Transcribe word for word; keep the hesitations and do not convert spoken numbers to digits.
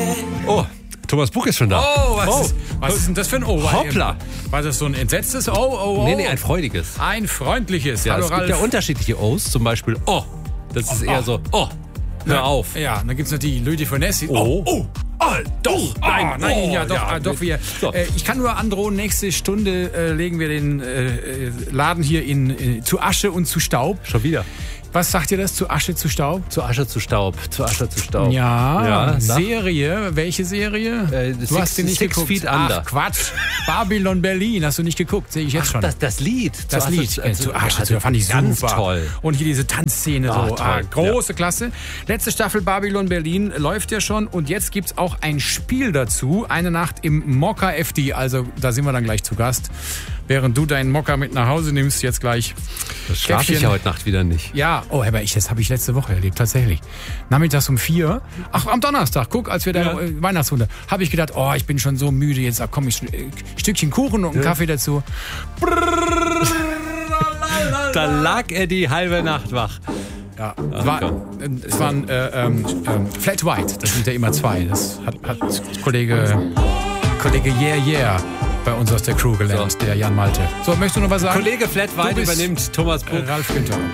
Oh, Thomas Buch ist schon da. Oh, was, Oh. Ist, was ist denn das für ein Oh? Hoppla. War das so ein entsetztes Oh, oh, oh? Nee, nee, ein freudiges. Ein freundliches. Ja, Hallo, es gibt Ralf. ja unterschiedliche O's, zum Beispiel Oh. Das ist eher so Oh, hör auf. Ja, dann gibt es noch die Louis de Funès. Oh. oh, oh, doch, nein, ah, nein, oh, ja, doch, ja, ah, doch, wir. so. Äh, ich kann nur androhen, nächste Stunde äh, legen wir den äh, äh, Laden hier in, äh, zu Asche und zu Staub. Schon wieder. Was sagt ihr das, zu Asche, zu Staub? Zu Asche zu Staub, zu Asche zu Staub. Ja, Ja, sag. Serie, welche Serie? Äh, du Six- hast sie nicht Six geguckt. Feet Under. Ach, Quatsch. Babylon Berlin, hast du nicht geguckt, sehe ich jetzt Ach, schon. das, das Lied. Das Zu Lied, Asche, äh, zu Asche, zu, fand ich ganz super. toll. Und hier diese Tanzszene, Ah, so toll, ah, große Klasse. Letzte Staffel Babylon Berlin läuft ja schon und jetzt gibt's auch ein Spiel dazu. Eine Nacht im Mokka F D, also da sind wir dann gleich zu Gast. Während du deinen Mokka mit nach Hause nimmst, jetzt gleich. Das schlafe ich Käffchen. ja heute Nacht wieder nicht. Ja, oh, aber ich, das habe ich letzte Woche erlebt, tatsächlich. Nachmittags um vier, ach, am Donnerstag, guck, als wir da Ja. äh, Weihnachtsrunde, habe ich gedacht, oh, ich bin schon so müde, jetzt komm ich, äh, Stückchen Kuchen und einen Kaffee dazu. Da lag er die halbe Nacht wach. Ja, es, war, äh, es waren äh, ähm, ähm, Flat White, das sind ja immer zwei. Das hat, hat Kollege, Kollege Yeah Yeah bei uns aus der Crew gelernt, So. der Jan Malte. So, möchtest du noch was sagen? Kollege Flat Du White bist übernimmt Thomas Buch. Ralf Günther.